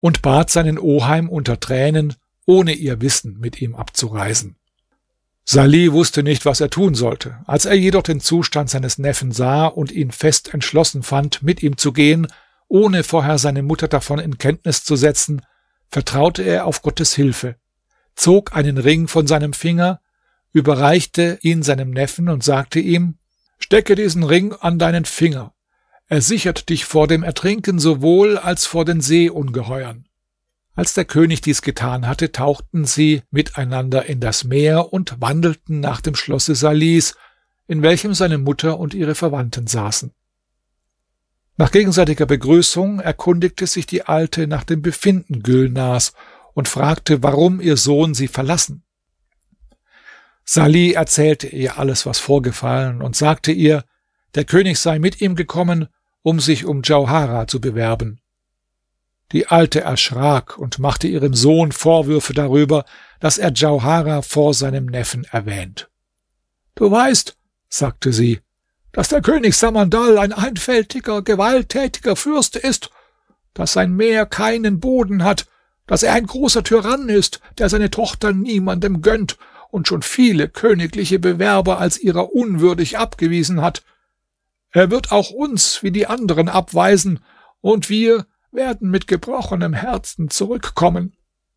und bat seinen Oheim unter Tränen, ohne ihr Wissen mit ihm abzureisen. Salih wusste nicht, was er tun sollte. Als er jedoch den Zustand seines Neffen sah und ihn fest entschlossen fand, mit ihm zu gehen, ohne vorher seine Mutter davon in Kenntnis zu setzen, vertraute er auf Gottes Hilfe, zog einen Ring von seinem Finger, überreichte ihn seinem Neffen und sagte ihm: Stecke diesen Ring an deinen Finger. Er sichert dich vor dem Ertrinken sowohl als vor den Seeungeheuern. Als der König dies getan hatte, tauchten sie miteinander in das Meer und wandelten nach dem Schlosse Salihs, in welchem seine Mutter und ihre Verwandten saßen. Nach gegenseitiger Begrüßung erkundigte sich die Alte nach dem Befinden Gülnars und fragte, warum ihr Sohn sie verlassen. Salih erzählte ihr alles, was vorgefallen, und sagte ihr, der König sei mit ihm gekommen, um sich um Djauharah zu bewerben. Die Alte erschrak und machte ihrem Sohn Vorwürfe darüber, dass er Djauharah vor seinem Neffen erwähnt. »Du weißt«, sagte sie, »dass der König Samandal ein einfältiger, gewalttätiger Fürst ist, dass sein Meer keinen Boden hat, dass er ein großer Tyrann ist, der seine Tochter niemandem gönnt und schon viele königliche Bewerber als ihrer unwürdig abgewiesen hat. Er wird auch uns wie die anderen abweisen, und wir werden mit gebrochenem Herzen zurückkommen.«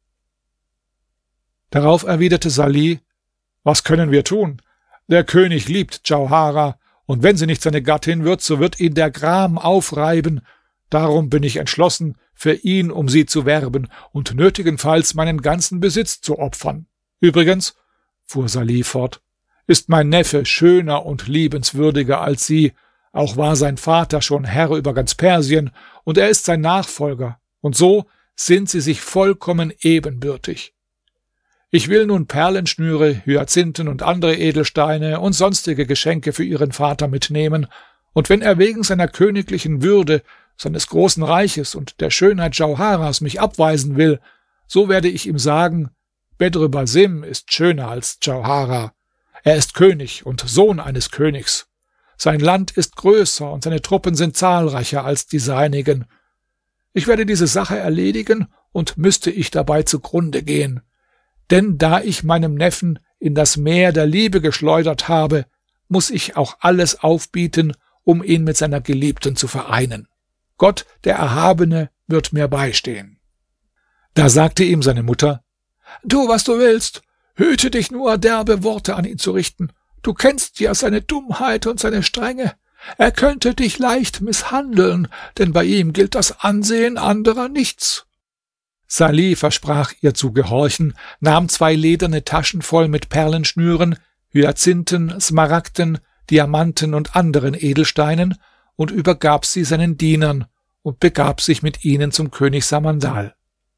Darauf erwiderte Salih: »Was können wir tun? Der König liebt Djauharah, und wenn sie nicht seine Gattin wird, so wird ihn der Gram aufreiben. Darum bin ich entschlossen, für ihn um sie zu werben und nötigenfalls meinen ganzen Besitz zu opfern. Übrigens«, fuhr Salih fort, »ist mein Neffe schöner und liebenswürdiger als sie, auch war sein Vater schon Herr über ganz Persien, und er ist sein Nachfolger, und so sind sie sich vollkommen ebenbürtig. Ich will nun Perlenschnüre, Hyazinthen und andere Edelsteine und sonstige Geschenke für ihren Vater mitnehmen, und wenn er wegen seiner königlichen Würde, seines großen Reiches und der Schönheit Djauharahs mich abweisen will, so werde ich ihm sagen, Bedr Basim ist schöner als Djauharah. Er ist König und Sohn eines Königs. Sein Land ist größer und seine Truppen sind zahlreicher als die seinigen. Ich werde diese Sache erledigen, und müsste ich dabei zugrunde gehen. Denn da ich meinem Neffen in das Meer der Liebe geschleudert habe, muss ich auch alles aufbieten, um ihn mit seiner Geliebten zu vereinen. Gott, der Erhabene, wird mir beistehen.« Da sagte ihm seine Mutter: »Tu, was du willst. Hüte dich nur, derbe Worte an ihn zu richten. Du kennst ja seine Dummheit und seine Strenge. Er könnte dich leicht misshandeln, denn bei ihm gilt das Ansehen anderer nichts.« Salih versprach ihr zu gehorchen, nahm 2 lederne Taschen voll mit Perlenschnüren, Hyazinthen, Smaragden, Diamanten und anderen Edelsteinen und übergab sie seinen Dienern und begab sich mit ihnen zum König Samandal.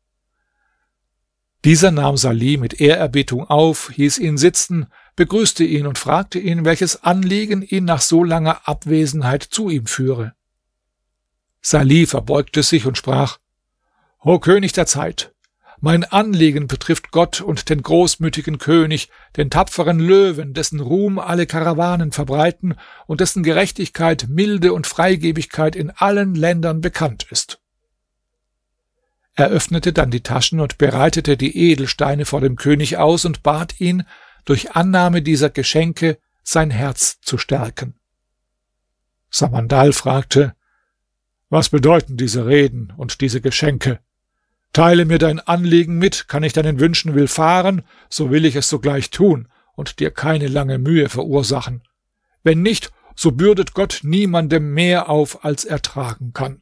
Dieser nahm Salih mit Ehrerbietung auf, hieß ihn sitzen, begrüßte ihn und fragte ihn, welches Anliegen ihn nach so langer Abwesenheit zu ihm führe. Salih verbeugte sich und sprach: »O König der Zeit, mein Anliegen betrifft Gott und den großmütigen König, den tapferen Löwen, dessen Ruhm alle Karawanen verbreiten und dessen Gerechtigkeit, Milde und Freigebigkeit in allen Ländern bekannt ist.« Er öffnete dann die Taschen und bereitete die Edelsteine vor dem König aus und bat ihn, durch Annahme dieser Geschenke sein Herz zu stärken. Samandal fragte: »Was bedeuten diese Reden und diese Geschenke? Teile mir dein Anliegen mit, kann ich deinen Wünschen willfahren, so will ich es sogleich tun und dir keine lange Mühe verursachen. Wenn nicht, so bürdet Gott niemandem mehr auf, als er tragen kann.«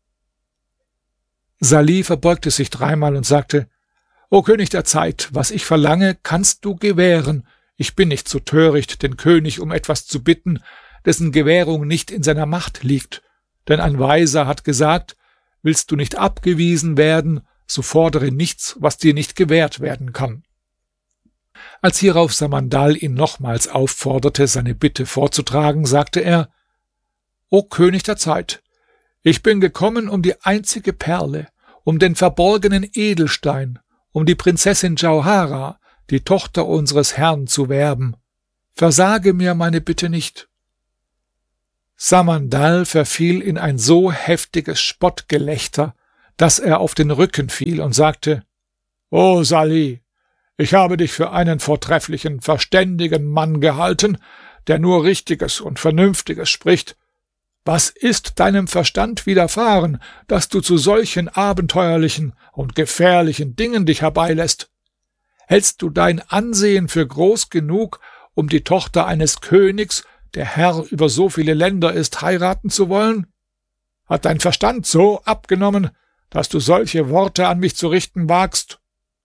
Salih verbeugte sich 3-mal und sagte: »O König der Zeit, was ich verlange, kannst du gewähren. Ich bin nicht so töricht, den König um etwas zu bitten, dessen Gewährung nicht in seiner Macht liegt. Denn ein Weiser hat gesagt: Willst du nicht abgewiesen werden, so fordere nichts, was dir nicht gewährt werden kann.« Als hierauf Samandal ihn nochmals aufforderte, seine Bitte vorzutragen, sagte er: »O König der Zeit, ich bin gekommen, um die einzige Perle, um den verborgenen Edelstein, um die Prinzessin Djauharah, die Tochter unseres Herrn, zu werben. Versage mir meine Bitte nicht.« Samandal verfiel in ein so heftiges Spottgelächter, dass er auf den Rücken fiel und sagte: »O Salih, ich habe dich für einen vortrefflichen, verständigen Mann gehalten, der nur Richtiges und Vernünftiges spricht. Was ist deinem Verstand widerfahren, dass du zu solchen abenteuerlichen und gefährlichen Dingen dich herbeilässt? Hältst du dein Ansehen für groß genug, um die Tochter eines Königs, der Herr über so viele Länder ist, heiraten zu wollen? Hat dein Verstand so abgenommen, dass du solche Worte an mich zu richten wagst?«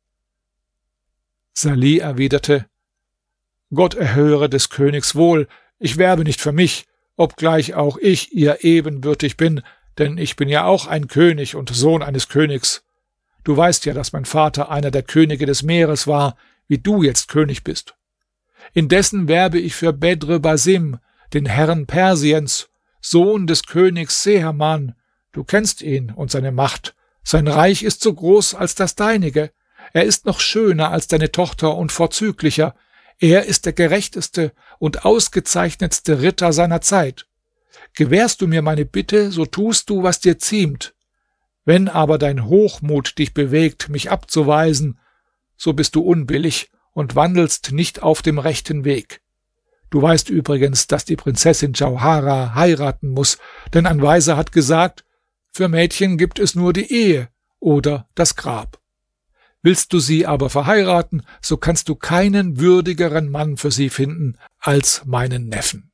Salih erwiderte: »Gott erhöre des Königs wohl, ich werbe nicht für mich, obgleich auch ich ihr ebenbürtig bin, denn ich bin ja auch ein König und Sohn eines Königs. Du weißt ja, dass mein Vater einer der Könige des Meeres war, wie du jetzt König bist. Indessen werbe ich für Bedr Basim, den Herrn Persiens, Sohn des Königs Seherman. Du kennst ihn und seine Macht. Sein Reich ist so groß als das deinige. Er ist noch schöner als deine Tochter und vorzüglicher. Er ist der gerechteste und ausgezeichnetste Ritter seiner Zeit. Gewährst du mir meine Bitte, so tust du, was dir ziemt. Wenn aber dein Hochmut dich bewegt, mich abzuweisen, so bist du unbillig und wandelst nicht auf dem rechten Weg. Du weißt übrigens, dass die Prinzessin Dschauharah heiraten muss, denn ein Weiser hat gesagt: Für Mädchen gibt es nur die Ehe oder das Grab. Willst du sie aber verheiraten, so kannst du keinen würdigeren Mann für sie finden als meinen Neffen.«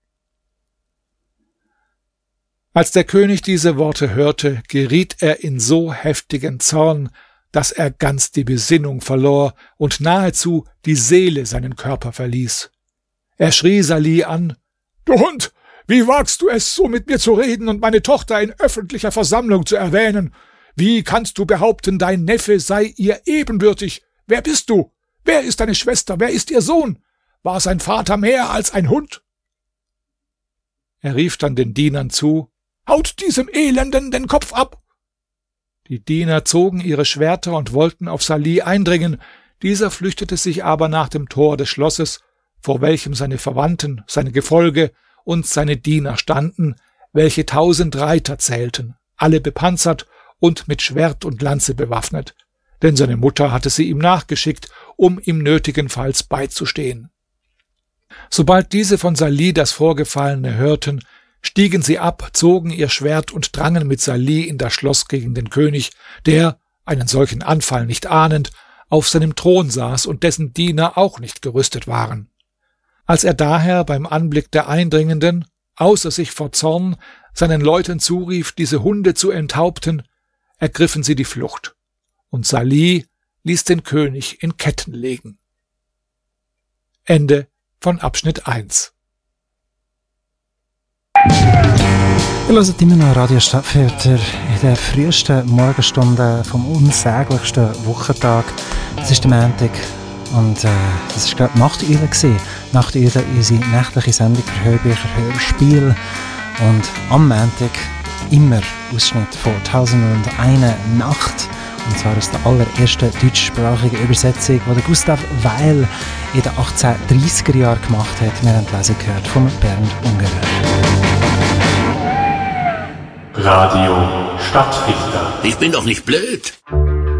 Als der König diese Worte hörte, geriet er in so heftigen Zorn, dass er ganz die Besinnung verlor und nahezu die Seele seinen Körper verließ. Er schrie Salih an: »Du Hund, wie wagst du es, so mit mir zu reden und meine Tochter in öffentlicher Versammlung zu erwähnen? Wie kannst du behaupten, dein Neffe sei ihr ebenbürtig? Wer bist du? Wer ist deine Schwester? Wer ist ihr Sohn? War sein Vater mehr als ein Hund?« Er rief dann den Dienern zu: »Haut diesem Elenden den Kopf ab!« Die Diener zogen ihre Schwerter und wollten auf Salih eindringen. Dieser flüchtete sich aber nach dem Tor des Schlosses, vor welchem seine Verwandten, seine Gefolge und seine Diener standen, welche 1000 Reiter zählten, alle bepanzert und mit Schwert und Lanze bewaffnet, denn seine Mutter hatte sie ihm nachgeschickt, um ihm nötigenfalls beizustehen. Sobald diese von Salih das Vorgefallene hörten, stiegen sie ab, zogen ihr Schwert und drangen mit Salih in das Schloss gegen den König, der, einen solchen Anfall nicht ahnend, auf seinem Thron saß und dessen Diener auch nicht gerüstet waren. Als er daher beim Anblick der Eindringenden, außer sich vor Zorn, seinen Leuten zurief, diese Hunde zu enthaupten, ergriffen sie die Flucht, und Salih ließ den König in Ketten legen. Ende von Abschnitt 1. Ihr hört immer noch Radio Stadtfilter in der frühesten Morgenstunde vom unsäglichsten Wochentag. Es ist der Montag und das war gerade Nachteule. Nachteule, unsere nächtliche Sendung für Hörbücher, Hörspiel. Und am Montag immer Ausschnitt von 1001 Nacht. Und zwar aus der allerersten deutschsprachigen Übersetzung, die Gustav Weil in den 1830er Jahren gemacht hat. Wir haben die Lesung gehört von Bernd Ungerer. Radio Stadtfilter. Ich bin doch nicht blöd.